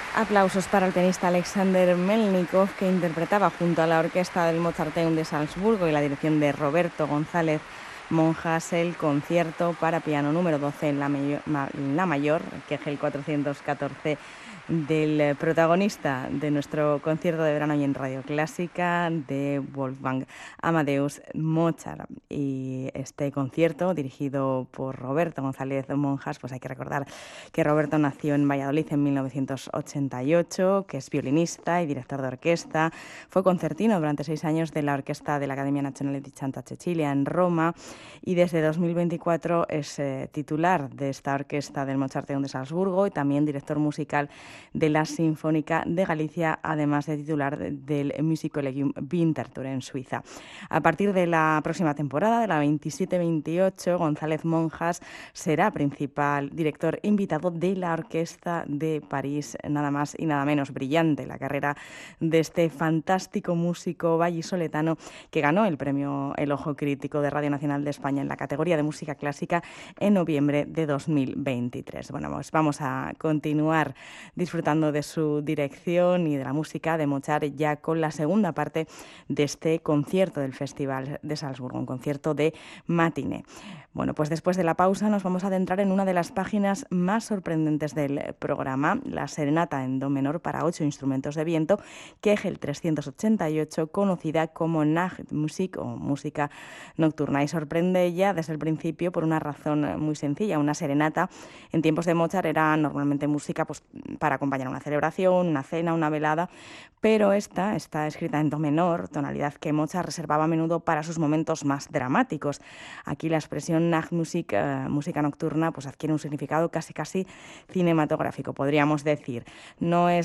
Aplausos para el pianista Alexander Melnikov, que interpretaba junto a la orquesta del Mozarteum de Salzburgo y la dirección de Roberto González Monjas el concierto para piano número 12 en la mayor, que es el 414 del protagonista de nuestro concierto de verano y en Radio Clásica, de Wolfgang Amadeus Mozart. Y este concierto, dirigido por Roberto González Monjas, pues hay que recordar que Roberto nació en Valladolid en 1988, que es violinista y director de orquesta, fue concertino durante 6 años de la orquesta de la Accademia Nazionale di Santa Cecilia en Roma y desde 2024 es titular de esta orquesta del Mozarteum de Salzburgo y también director musical de la Sinfónica de Galicia, además de titular del Musikkollegium Winterthur en Suiza. A partir de la próxima temporada, de la 27-28, González Monjas será principal director invitado de la Orquesta de París, nada más y nada menos. Brillante la carrera de este fantástico músico vallisoletano que ganó el premio El Ojo Crítico de Radio Nacional de España en la categoría de música clásica en noviembre de 2023. Bueno, pues vamos a continuar disfrutando de su dirección y de la música de Mozart ya con la segunda parte de este concierto del Festival de Salzburgo, un concierto de matiné. Bueno, pues después de la pausa nos vamos a adentrar en una de las páginas más sorprendentes del programa, la Serenata en Do menor para 8 instrumentos de viento, Kegel 388, conocida como Nachtmusik o música nocturna. Y sorprende ya desde el principio por una razón muy sencilla. Una serenata en tiempos de Mozart era normalmente música pues, para acompañar una celebración, una cena, una velada, pero esta está escrita en do menor, tonalidad que Mozart reservaba a menudo para sus momentos más dramáticos. Aquí la expresión Nachtmusik, música nocturna, pues adquiere un significado casi cinematográfico, podríamos decir. No es